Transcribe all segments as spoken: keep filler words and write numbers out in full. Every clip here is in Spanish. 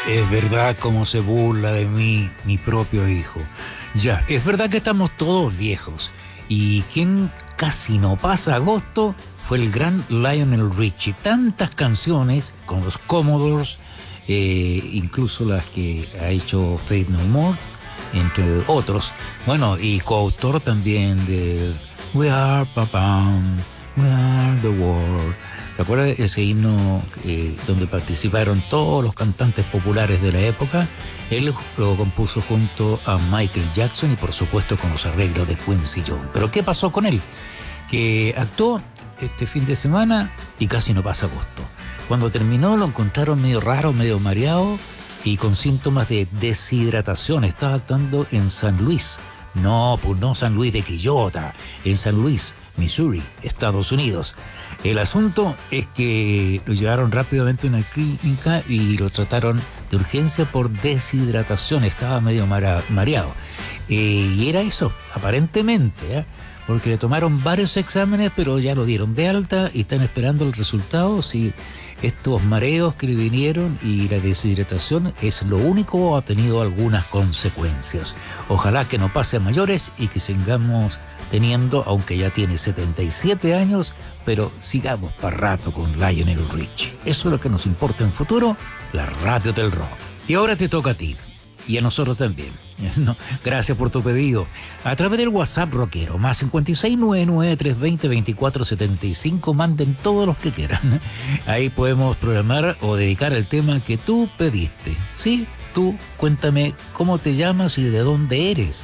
Es verdad cómo se burla de mí mi propio hijo. Ya, es verdad que estamos todos viejos. Y quien casi no pasa agosto fue el gran Lionel Richie. Tantas canciones con los Commodores, eh, incluso las que ha hecho Faith No More, entre otros. Bueno, y coautor también de We Are Papam, We Are the World. ¿Te acuerdas de ese himno eh, donde participaron todos los cantantes populares de la época? Él lo compuso junto a Michael Jackson y por supuesto con los arreglos de Quincy Jones. Pero ¿qué pasó con él? Que actuó este fin de semana y casi no pasa agosto. Cuando terminó lo encontraron medio raro, medio mareado y con síntomas de deshidratación. Estaba actuando en San Luis. No, pues no San Luis de Quillota, en San Luis, Missouri, Estados Unidos. El asunto es que lo llevaron rápidamente a una clínica y lo trataron de urgencia por deshidratación. Estaba medio mara, mareado. Eh, y era eso, aparentemente, ¿eh? Porque le tomaron varios exámenes, pero ya lo dieron de alta y están esperando el resultado. Si estos mareos que le vinieron y la deshidratación es lo único o ha tenido algunas consecuencias. Ojalá que no pase a mayores y que sigamos teniendo, aunque ya tiene setenta y siete años, pero sigamos para rato con Lionel Richie. Eso es lo que nos importa en futuro, la radio del rock. Y ahora te toca a ti, y a nosotros también. No, gracias por tu pedido. A través del WhatsApp rockero, más cinco seis nueve nueve, tres dos cero, dos cuatro siete cinco, manden todos los que quieran. Ahí podemos programar o dedicar el tema que tú pediste. Sí, tú, cuéntame cómo te llamas y de dónde eres.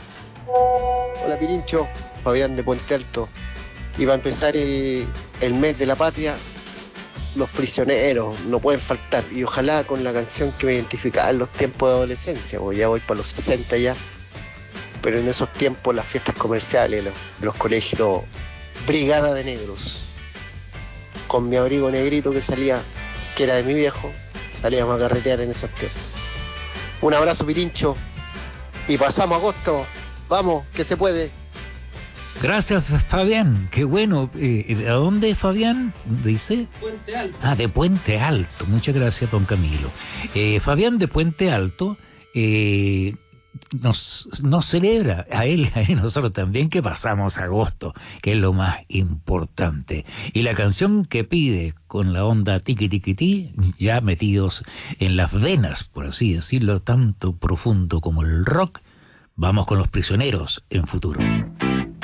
Hola Pirincho, Fabián de Puente Alto. Y va a empezar el, el mes de la patria. Los prisioneros no pueden faltar, y ojalá con la canción que me identificaba en los tiempos de adolescencia, porque ya voy para los sesenta ya, pero en esos tiempos las fiestas comerciales, los, de los colegios, Brigada de Negros, con mi abrigo negrito que salía, que era de mi viejo, salíamos a carretear en esos tiempos. Un abrazo Pirincho, y pasamos agosto, vamos, que se puede. Gracias, Fabián. Qué bueno. Eh, ¿De dónde es Fabián? Dice. Puente Alto. Ah, de Puente Alto. Muchas gracias, don Camilo. Eh, Fabián de Puente Alto eh, nos, nos celebra a él, a él nosotros también, que pasamos agosto, que es lo más importante. Y la canción que pide con la onda tiqui tiqui ti, ya metidos en las venas, por así decirlo, tanto profundo como el rock, vamos con Los Prisioneros en futuro.